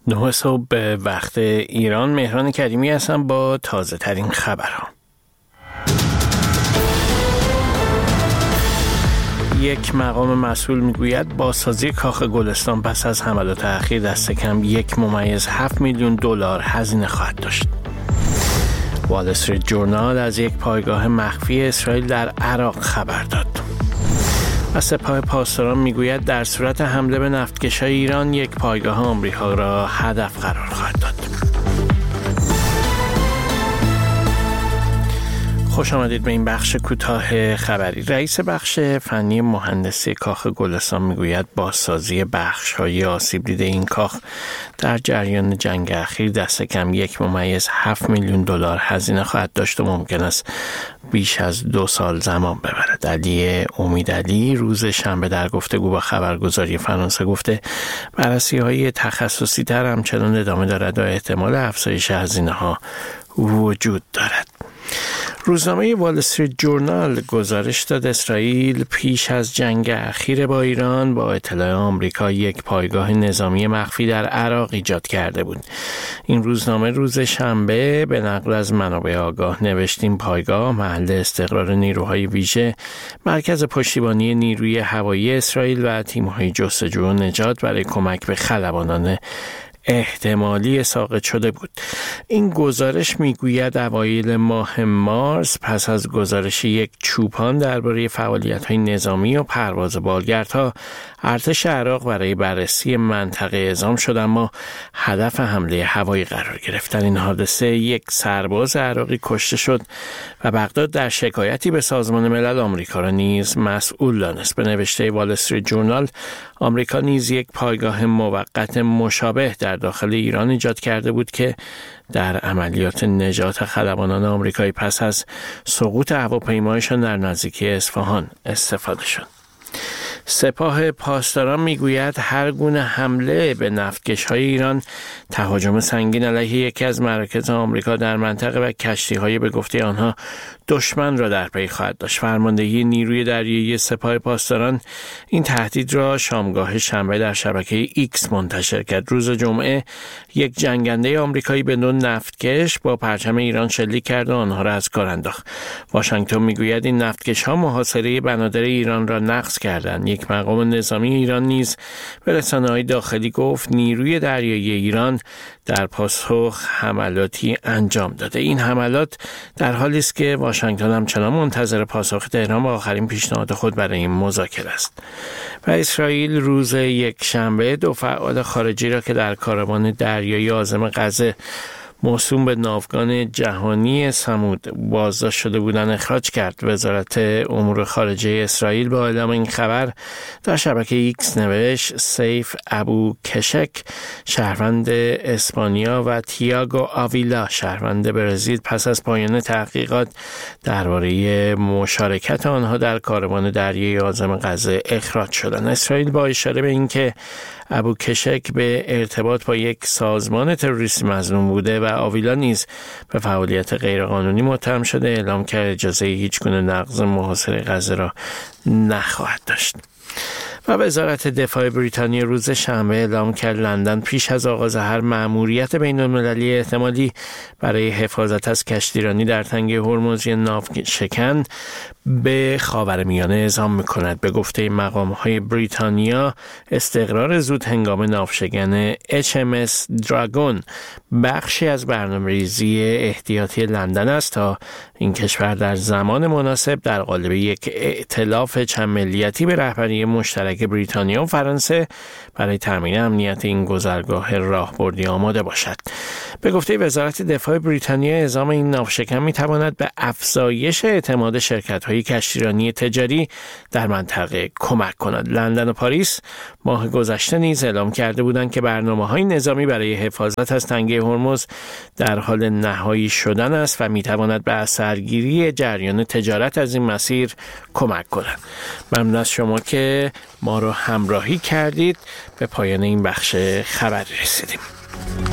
9 صبح به وقت ایران. مهران کریمی هستم با تازه ترین خبرها. یک مقام مسئول میگوید بازسازی کاخ گلستان پس از حملات اخیر دست کم 1.7 میلیون دلار هزینه خواهد داشت. وال استریت جورنال از یک پایگاه مخفی اسرائیل در عراق خبر داد. و سپاه پاسداران میگوید در صورت حمله به نفتکش‌های ایران یک پایگاه آمریکا را هدف قرار خواهد داد. خوش آمدید به این بخش کوتاه خبری. رئیس بخش فنی مهندسی کاخ گلستان میگوید بازسازی بخش‌های آسیب دیده این کاخ در جریان جنگ اخیر دست کم 1.7 میلیون دلار هزینه خواهد داشت و ممکن است بیش از 2 سال زمان ببرد. علی امیدعلی روز شنبه در گفتگو با خبرگزاری فرانسه گفته بررسی‌های تخصصی تر همچنان ادامه دارد و احتمال افزایش هزینه‌ها وجود دارد. روزنامه وال استریت جورنال گزارش داد اسرائیل پیش از جنگ اخیر با ایران با اطلاع آمریکا یک پایگاه نظامی مخفی در عراق ایجاد کرده بود. این روزنامه روز شنبه به نقل از منابع آگاه نوشت این پایگاه محل استقرار نیروهای ویژه، مرکز پشتیبانی نیروی هوایی اسرائیل و تیم‌های جستجو و نجات برای کمک به خلبانان احتمالی ساقط شده بود. این گزارش میگوید اوایل ماه مارس پس از گزارش یک چوپان درباره فعالیت‌های نظامی و پرواز بالگردها، ارتش عراق برای بررسی منطقه اعزام شد اما هدف حمله هوایی قرار گرفت. در این حادثه یک سرباز عراقی کشته شد و بغداد در شکایتی به سازمان ملل آمریکا را نیز مسئول دانست. به نوشته وال استریت جورنال آمریکا نیز یک پایگاه موقت مشابه در داخل ایران ایجاد کرده بود که در عملیات نجات خلبانان آمریکایی پس از سقوط هواپیمایشان در نزدیکی اصفهان استفاده شد. سپاه پاسداران میگوید هر گونه حمله به نفتکش‌های ایران تهاجم سنگین علیه یکی از مراکز آمریکا در منطقه و کشتی‌های به گفته آنها دشمن را در پی خواهد داشت. فرماندهی نیروی دریایی سپاه پاسداران این تهدید را شامگاه شنبه در شبکه ایکس منتشر کرد. روز جمعه یک جنگنده آمریکایی به 2 نفتکش با پرچم ایران شلیک کرد و آنها را از کار انداخت. واشنگتن میگوید این نفتکش‌ها محاصره بنادر ایران را نقض کردند. یک مقام نظامی ایران نیز به رسانه‌های داخلی گفت نیروی دریایی ایران در پاسخ حملاتی انجام داده. این حملات در حالی است که واشنگتن همچنان منتظر پاسخ تهران با آخرین پیشنهاد خود برای این مذاکره است. و اسرائیل روز یکشنبه 2 فعال خارجی را که در کاروان دریایی عازم غزه موسوم به ناوگان جهانی سمود بازداشت شده بودند اخراج کرد. وزارت امور خارجه اسرائیل با اعلام این خبر در شبکه ایکس نوشت سیف ابو کشک شهروند اسپانیا و تییاگو آویلا شهروند برزیل پس از پایان تحقیقات درباره مشارکت آنها در کاروان دریایی عازم غزه اخراج شدند. اسرائیل با اشاره به اینکه ابو کشک به ارتباط با یک سازمان تروریستی مظنون بوده و آویلا نیز به فعالیت غیرقانونی متهم شده اعلام کرد اجازه هیچگونه نقض محاصره غزه را نخواهد داشت. و وزارت دفاع بریتانیا روز شنبه اعلام کرد لندن پیش از آغاز هر مأموریت بین‌المللی احتمالی برای حفاظت از کشتیرانی در تنگه هرمز ناوشکن به خاورمیانه اعزام می‌کند. به گفته مقام‌های بریتانیا استقرار زود هنگام ناوشکن HMS دراگون بخشی از برنامه‌ریزی احتیاطی لندن است تا این کشور در زمان مناسب در قالب یک ائتلاف چند ملیتی به رهبری مشترک بریتانیا و فرانسه برای تامین امنیت این گذرگاه راهبردی آماده باشد. به گفته وزارت دفاع بریتانیا اعزام این ناوشکن می‌تواند به افزایش اعتماد شرکت‌های کشتیرانی تجاری در منطقه کمک کند. لندن و پاریس ماه گذشته نیز اعلام کرده بودند که برنامه‌های نظامی برای حفاظت از تنگه هرمز در حال نهایی شدن است و می‌تواند به اثرگیری جریان تجارت از این مسیر کمک کند. ممنون از شما که ما رو همراهی کردید. به پایان این بخش خبری رسیدیم.